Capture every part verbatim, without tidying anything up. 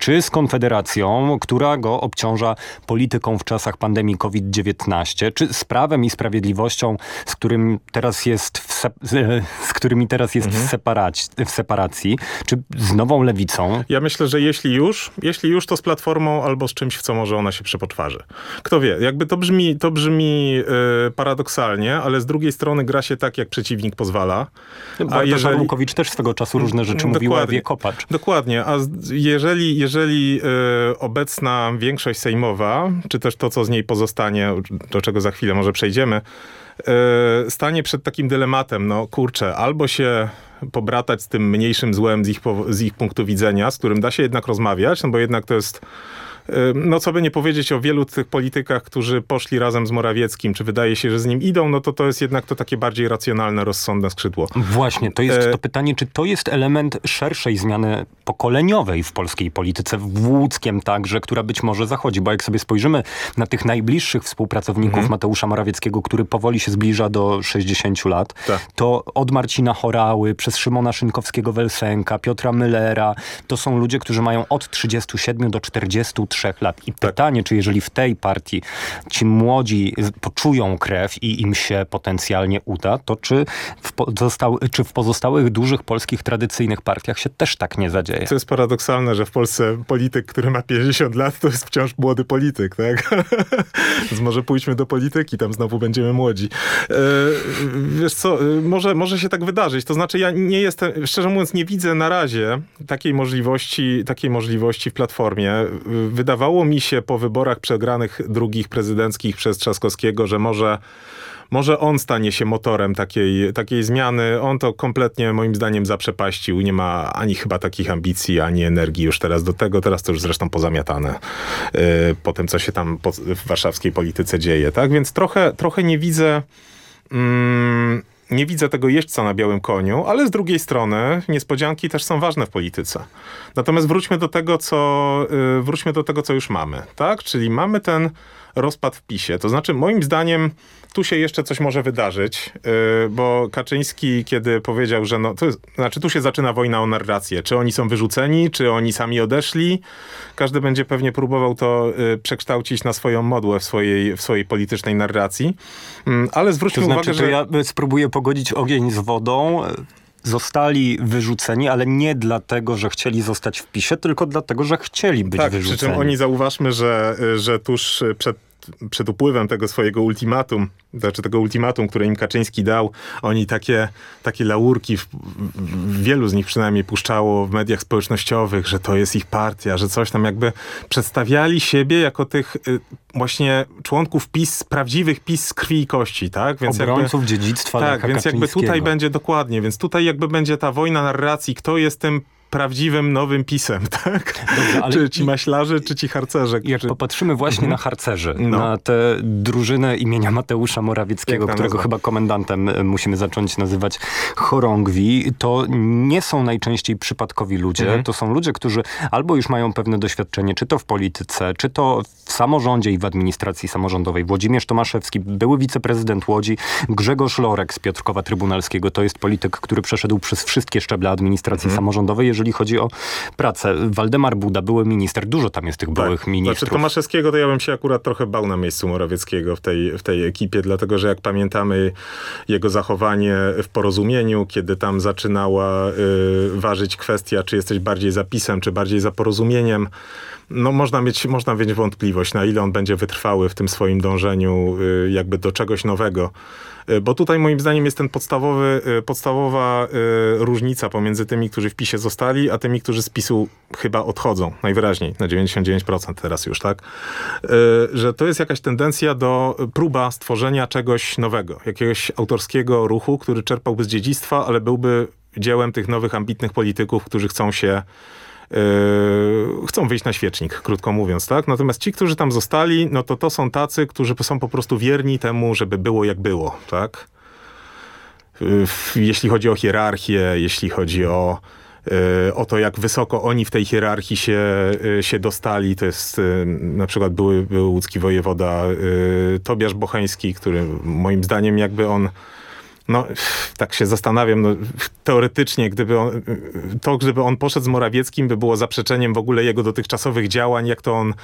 czy z Konfederacją, która go obciąża polityką w czasach pandemii kowid dziewiętnaście, czy z Prawem i Sprawiedliwością, z którym teraz jest w, se- z którymi teraz jest mhm. w, separaci- w separacji, czy z Nową Lewicą? Ja myślę, że jeśli już, jeśli już, to z Platformą albo z czymś, w co może ona się przepoczwarzy. Kto wie, jakby to brzmi, to brzmi yy, paradoksalnie, ale z drugiej strony gra się tak, jak przeciwnik pozwala. A jeżeli... Arłukowicz też swego czasu różne rzeczy mówiła, Ewie Kopacz. Dokładnie, a jeżeli, jeżeli yy, obecna większość sejmowa, czy też to, co z niej pozostanie, do czego za chwilę może przejdziemy, yy, stanie przed takim dylematem, no kurczę, albo się pobratać z tym mniejszym złem z ich, z ich punktu widzenia, z którym da się jednak rozmawiać, no bo jednak to jest, no co by nie powiedzieć o wielu tych politykach, którzy poszli razem z Morawieckim, czy wydaje się, że z nim idą, no to to jest jednak to takie bardziej racjonalne, rozsądne skrzydło. Właśnie, to jest to pytanie, czy to jest element szerszej zmiany pokoleniowej w polskiej polityce, w Łódzkiem także, która być może zachodzi, bo jak sobie spojrzymy na tych najbliższych współpracowników mhm. Mateusza Morawieckiego, który powoli się zbliża do sześćdziesięciu lat, tak. to od Marcina Horały, przez Szymona Szynkowskiego-Welsenka, Piotra Müllera, to są ludzie, którzy mają od trzydziestu siedmiu do czterdziestu trzech lat. I tak. pytanie, czy jeżeli w tej partii ci młodzi poczują krew i im się potencjalnie uda, to czy w, pozostał, czy w pozostałych dużych polskich tradycyjnych partiach się też tak nie zadzieje? To jest paradoksalne, że w Polsce polityk, który ma pięćdziesiąt lat, to jest wciąż młody polityk, tak? Więc może pójdźmy do polityki, tam znowu będziemy młodzi. E, wiesz co, może, może się tak wydarzyć. To znaczy ja nie jestem, szczerze mówiąc, nie widzę na razie takiej możliwości, takiej możliwości w Platformie. Wydawało mi się po wyborach przegranych drugich prezydenckich przez Trzaskowskiego, że może Może on stanie się motorem takiej, takiej zmiany. On to kompletnie moim zdaniem zaprzepaścił. Nie ma ani chyba takich ambicji, ani energii już teraz do tego. Teraz to już zresztą pozamiatane yy, po tym, co się tam po, w warszawskiej polityce dzieje. Tak? Więc trochę, trochę nie widzę... Mm, Nie widzę tego jeźdźca na białym koniu, ale z drugiej strony niespodzianki też są ważne w polityce. Natomiast wróćmy do tego, co, yy, wróćmy do tego, co już mamy. Tak? Czyli mamy ten rozpad w PiSie. To znaczy, moim zdaniem, tu się jeszcze coś może wydarzyć, yy, bo Kaczyński, kiedy powiedział, że no, to jest, znaczy tu się zaczyna wojna o narrację. Czy oni są wyrzuceni, czy oni sami odeszli. Każdy będzie pewnie próbował to yy, przekształcić na swoją modłę w swojej, w swojej politycznej narracji. Yy, ale zwróćmy to znaczy, uwagę, że... ja spróbuję pogodzić ogień z wodą. Zostali wyrzuceni, ale nie dlatego, że chcieli zostać w PiSie, tylko dlatego, że chcieli być tak, wyrzuceni. Przy czym oni, zauważmy, że, że tuż przed przed upływem tego swojego ultimatum, znaczy tego ultimatum, które im Kaczyński dał, oni takie, takie laurki, w, w, wielu z nich przynajmniej puszczało w mediach społecznościowych, że to jest ich partia, że coś tam jakby przedstawiali siebie jako tych y, właśnie członków PiS, prawdziwych PiS z krwi i kości, tak? Więc obrońców jakby, dziedzictwa tak, Lecha więc jakby tutaj będzie dokładnie, więc tutaj jakby będzie ta wojna narracji, kto jest tym prawdziwym nowym PiS-em, tak? Dobrze, ale czy ci maślarze, czy ci harcerze? Jak czy... popatrzymy właśnie mhm. na harcerzy, no. na tę drużynę imienia Mateusza Morawieckiego, którego nazwa. chyba komendantem musimy zacząć nazywać chorągwi, to nie są najczęściej przypadkowi ludzie. Mhm. To są ludzie, którzy albo już mają pewne doświadczenie, czy to w polityce, czy to w samorządzie i w administracji samorządowej. Włodzimierz Tomaszewski, były wiceprezydent Łodzi, Grzegorz Lorek z Piotrkowa Trybunalskiego. To jest polityk, który przeszedł przez wszystkie szczeble administracji mhm. samorządowej, jeżeli chodzi o pracę. Waldemar Buda, były minister. Dużo tam jest tych tak. byłych ministrów. Znaczy Tomaszewskiego to ja bym się akurat trochę bał na miejscu Morawieckiego w tej, w tej ekipie, dlatego że jak pamiętamy jego zachowanie w Porozumieniu, kiedy tam zaczynała y, ważyć kwestia, czy jesteś bardziej za PiS-em, czy bardziej za Porozumieniem, no można mieć, można mieć wątpliwość, na ile on będzie wytrwały w tym swoim dążeniu y, jakby do czegoś nowego. Bo tutaj moim zdaniem jest ten podstawowy, podstawowa y, różnica pomiędzy tymi, którzy w PiSie zostali, a tymi, którzy z PiSu chyba odchodzą. Najwyraźniej, na dziewięćdziesiąt dziewięć procent teraz już, tak? Y, że to jest jakaś tendencja do próba stworzenia czegoś nowego. Jakiegoś autorskiego ruchu, który czerpałby z dziedzictwa, ale byłby dziełem tych nowych, ambitnych polityków, którzy chcą się Yy, chcą wyjść na świecznik, krótko mówiąc, tak? Natomiast ci, którzy tam zostali, no to to są tacy, którzy są po prostu wierni temu, żeby było jak było, tak? Yy, jeśli chodzi o hierarchię, jeśli chodzi o, yy, o to, jak wysoko oni w tej hierarchii się, yy, się dostali, to jest yy, na przykład były, był łódzki wojewoda yy, Tobiasz Bocheński, który moim zdaniem jakby on no, tak się zastanawiam, no, teoretycznie, gdyby on, to, gdyby on poszedł z Morawieckim, by było zaprzeczeniem w ogóle jego dotychczasowych działań, jak to on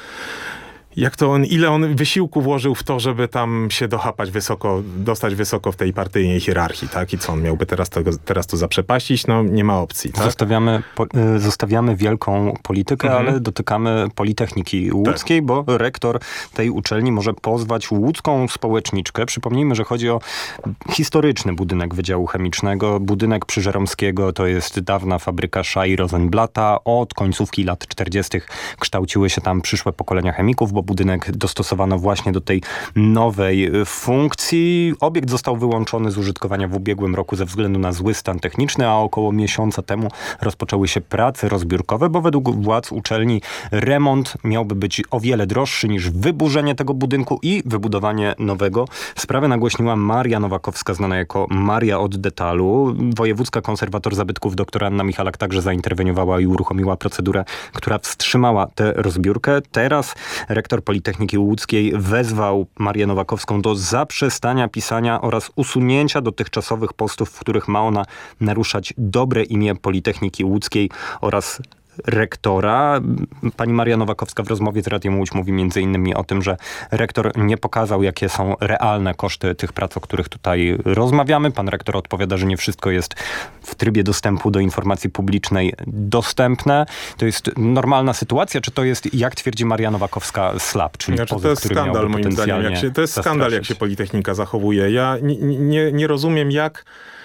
Jak to on, ile on wysiłku włożył w to, żeby tam się dochapać wysoko, dostać wysoko w tej partyjnej hierarchii, tak? I co, on miałby teraz to, teraz to zaprzepaścić? No, nie ma opcji, tak? Zostawiamy, po, zostawiamy wielką politykę, mhm. ale dotykamy Politechniki Łódzkiej, tak. bo rektor tej uczelni może pozwać łódzką społeczniczkę. Przypomnijmy, że chodzi o historyczny budynek Wydziału Chemicznego. Budynek przy Żeromskiego to jest dawna fabryka Szai Rosenblata. Od końcówki lat czterdziestych kształciły się tam przyszłe pokolenia chemików, bo budynek dostosowano właśnie do tej nowej funkcji. Obiekt został wyłączony z użytkowania w ubiegłym roku ze względu na zły stan techniczny, a około miesiąca temu rozpoczęły się prace rozbiórkowe, bo według władz uczelni remont miałby być o wiele droższy niż wyburzenie tego budynku i wybudowanie nowego. Sprawę nagłośniła Maria Nowakowska, znana jako Maria od detalu. Wojewódzka konserwator zabytków dr Anna Michalak także zainterweniowała i uruchomiła procedurę, która wstrzymała tę rozbiórkę. Teraz rektor Politechniki Łódzkiej wezwał Marię Nowakowską do zaprzestania pisania oraz usunięcia dotychczasowych postów, w których ma ona naruszać dobre imię Politechniki Łódzkiej oraz rektora. Pani Maria Nowakowska w rozmowie z Radiem Łódź mówi między innymi o tym, że rektor nie pokazał, jakie są realne koszty tych prac, o których tutaj rozmawiamy. Pan rektor odpowiada, że nie wszystko jest w trybie dostępu do informacji publicznej dostępne. To jest normalna sytuacja, czy to jest, jak twierdzi Maria Nowakowska, slap, czyli znaczy, pozew, to jest który skandal moim zdaniem. Jak się, to jest zastraszyć. skandal, jak się Politechnika zachowuje. Ja nie, nie, nie rozumiem, jak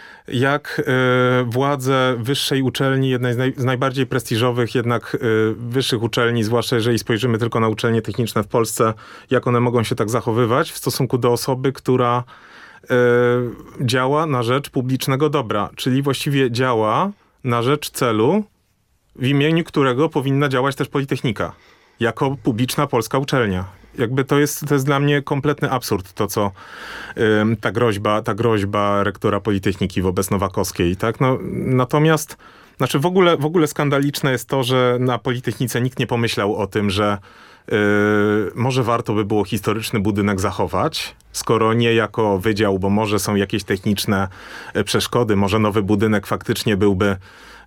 jak y, władze wyższej uczelni, jednej z, naj, z najbardziej prestiżowych jednak y, wyższych uczelni, zwłaszcza jeżeli spojrzymy tylko na uczelnie techniczne w Polsce, jak one mogą się tak zachowywać w stosunku do osoby, która y, działa na rzecz publicznego dobra, czyli właściwie działa na rzecz celu, w imieniu którego powinna działać też Politechnika, jako publiczna polska uczelnia. Jakby to jest, to jest dla mnie kompletny absurd, to co ym, ta groźba, ta groźba rektora Politechniki wobec Nowakowskiej, tak? No, natomiast, znaczy w ogóle, w ogóle skandaliczne jest to, że na Politechnice nikt nie pomyślał o tym, że yy, może warto by było historyczny budynek zachować, skoro nie jako wydział, bo może są jakieś techniczne przeszkody, może nowy budynek faktycznie byłby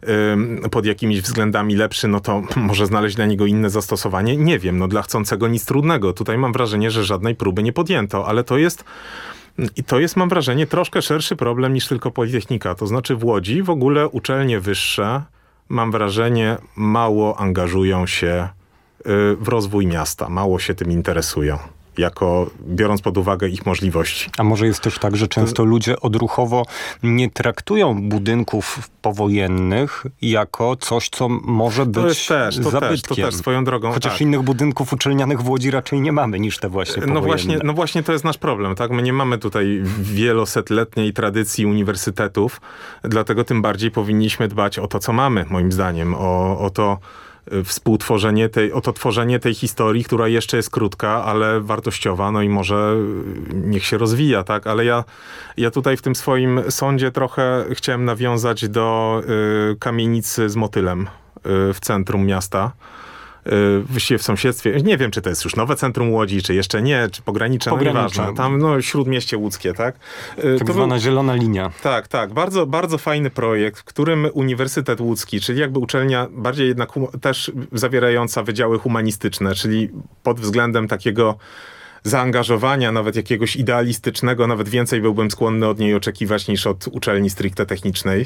pod jakimiś względami lepszy, no to może znaleźć dla niego inne zastosowanie. Nie wiem, no dla chcącego nic trudnego. Tutaj mam wrażenie, że żadnej próby nie podjęto, ale to jest, i to jest, mam wrażenie, troszkę szerszy problem niż tylko Politechnika. To znaczy w Łodzi w ogóle uczelnie wyższe, mam wrażenie, mało angażują się w rozwój miasta, mało się tym interesują. Jako biorąc pod uwagę ich możliwości. A może jest też tak, że często ludzie odruchowo nie traktują budynków powojennych jako coś, co może być to jest też, to zabytkiem. Też, to też swoją drogą. Chociaż tak. innych budynków uczelnianych w Łodzi raczej nie mamy niż te właśnie powojenne. No właśnie, no właśnie to jest nasz problem, tak? My nie mamy tutaj wielosetletniej tradycji uniwersytetów, dlatego tym bardziej powinniśmy dbać o to, co mamy, moim zdaniem, o, o to, współtworzenie tej, oto tworzenie tej historii, która jeszcze jest krótka, ale wartościowa, no i może niech się rozwija, tak? Ale ja, ja tutaj w tym swoim sądzie trochę chciałem nawiązać do y, kamienicy z motylem y, w centrum miasta. Właściwie w sąsiedztwie. Nie wiem, czy to jest już nowe centrum Łodzi, czy jeszcze nie, czy pogranicze, no nieważne. Tam, no, śródmieście łódzkie, tak? Tak to zwana był... zielona linia. Tak, tak. Bardzo, bardzo fajny projekt, w którym Uniwersytet Łódzki, czyli jakby uczelnia bardziej jednak hum- też zawierająca wydziały humanistyczne, czyli pod względem takiego zaangażowania, nawet jakiegoś idealistycznego, nawet więcej byłbym skłonny od niej oczekiwać niż od uczelni stricte technicznej.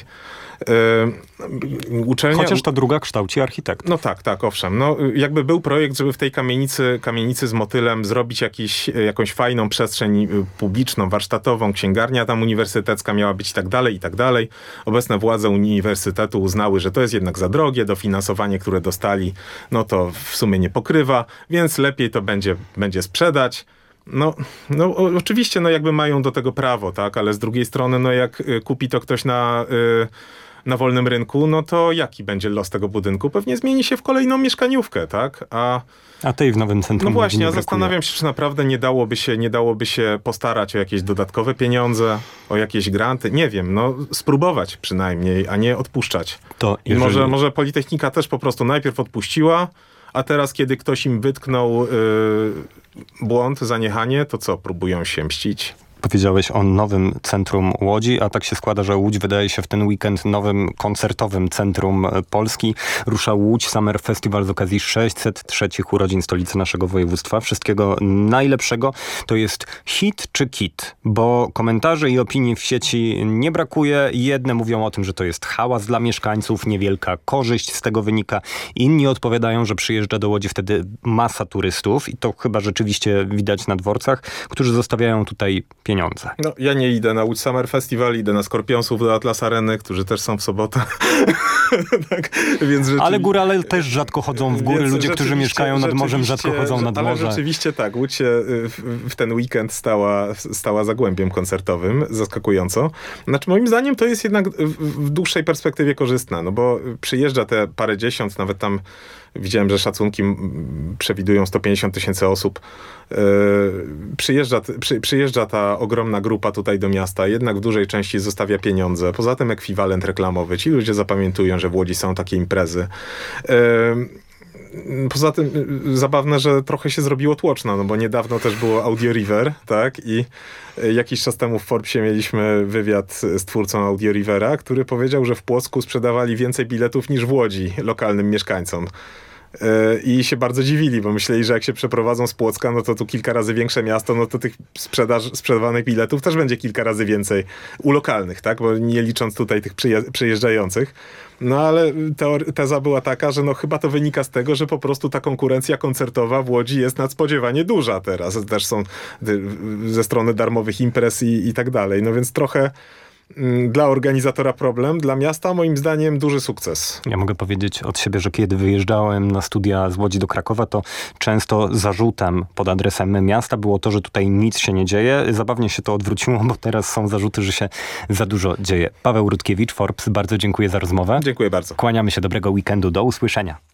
Yy, uczelnia... Chociaż ta druga kształci architekt. No tak, tak, owszem. No, jakby był projekt, żeby w tej kamienicy, kamienicy z motylem zrobić jakiś, jakąś fajną przestrzeń publiczną, warsztatową, księgarnia tam uniwersytecka miała być i tak dalej, i tak dalej. Obecne władze uniwersytetu uznały, że to jest jednak za drogie, dofinansowanie, które dostali, no to w sumie nie pokrywa, więc lepiej to będzie, będzie sprzedać. No, no oczywiście, no jakby mają do tego prawo, tak, ale z drugiej strony, no jak y, kupi to ktoś na, y, na wolnym rynku, no to jaki będzie los tego budynku? Pewnie zmieni się w kolejną mieszkaniówkę, tak? A, a tej w nowym centrum. No właśnie, ja zastanawiam się, czy naprawdę nie dałoby się, nie dałoby się postarać o jakieś dodatkowe pieniądze, o jakieś granty. Nie wiem, no spróbować przynajmniej, a nie odpuszczać. To jeżeli... I może, może Politechnika też po prostu najpierw odpuściła, a teraz, kiedy ktoś im wytknął yy, błąd, zaniechanie, to co, próbują się mścić? Powiedziałeś o nowym centrum Łodzi, a tak się składa, że Łódź wydaje się w ten weekend nowym koncertowym centrum Polski. Rusza Łódź Summer Festival z okazji sześćset trzecich urodzin stolicy naszego województwa. Wszystkiego najlepszego. To jest hit czy kit? Bo komentarzy i opinii w sieci nie brakuje. Jedne mówią o tym, że to jest hałas dla mieszkańców, niewielka korzyść z tego wynika. Inni odpowiadają, że przyjeżdża do Łodzi wtedy masa turystów i to chyba rzeczywiście widać na dworcach, którzy zostawiają tutaj pieniądze. No, ja nie idę na Łódź Summer Festival, idę na Skorpionsów do Atlas Areny, którzy też są w sobotę. tak, więc rzeczywi... Ale górale też rzadko chodzą w góry. Więc Ludzie, którzy mieszkają nad morzem, rzadko chodzą nad ale morze. Ale rzeczywiście tak, Łódź się w, w ten weekend stała, stała zagłębiem koncertowym, zaskakująco. Znaczy moim zdaniem to jest jednak w, w dłuższej perspektywie korzystne, no bo przyjeżdża te parę dziesiąt, nawet tam widziałem, że szacunki przewidują sto pięćdziesiąt tysięcy osób. Yy, przyjeżdża, przy, przyjeżdża ta ogromna grupa tutaj do miasta, jednak w dużej części zostawia pieniądze. Poza tym ekwiwalent reklamowy. Ci ludzie zapamiętują, że w Łodzi są takie imprezy. Yy, Poza tym zabawne, że trochę się zrobiło tłoczno, no bo niedawno też było Audio River, tak? I jakiś czas temu w Forbesie mieliśmy wywiad z twórcą Audio Rivera, który powiedział, że w Płocku sprzedawali więcej biletów niż w Łodzi lokalnym mieszkańcom. I się bardzo dziwili, bo myśleli, że jak się przeprowadzą z Płocka, no to tu kilka razy większe miasto, no to tych sprzedaż, sprzedawanych biletów też będzie kilka razy więcej u lokalnych, tak? Bo nie licząc tutaj tych przyje- przyjeżdżających. No ale teor- teza była taka, że no chyba to wynika z tego, że po prostu ta konkurencja koncertowa w Łodzi jest nadspodziewanie duża teraz. Też są ze strony darmowych imprez i, i tak dalej. No więc trochę dla organizatora problem, dla miasta moim zdaniem duży sukces. Ja mogę powiedzieć od siebie, że kiedy wyjeżdżałem na studia z Łodzi do Krakowa, to często zarzutem pod adresem miasta było to, że tutaj nic się nie dzieje. Zabawnie się to odwróciło, bo teraz są zarzuty, że się za dużo dzieje. Paweł Rutkiewicz, Forbes, bardzo dziękuję za rozmowę. Dziękuję bardzo. Kłaniamy się, dobrego weekendu, do usłyszenia.